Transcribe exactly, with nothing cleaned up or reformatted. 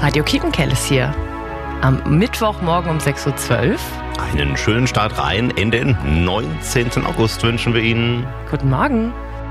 Radio Kiepenkerl hier. Am Mittwochmorgen um sechs Uhr zwölf. Einen schönen Start rein in den neunzehnten August wünschen wir Ihnen. Guten Morgen.